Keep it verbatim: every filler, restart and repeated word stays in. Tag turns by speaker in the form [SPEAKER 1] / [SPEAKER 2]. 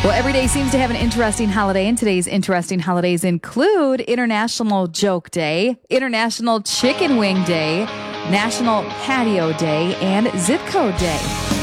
[SPEAKER 1] Well, every day seems to have an interesting holiday, and today's interesting holidays include International Joke Day, International Chicken Wing Day, National Patio Day, and Zip Code Day.